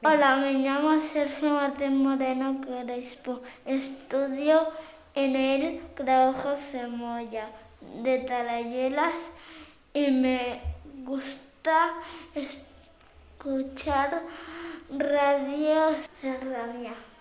Hola, me llamo Sergio Martín Moreno Crespo. Estudio en el Grado José Moya de Talayuelas y me gusta escuchar Radio Serranía.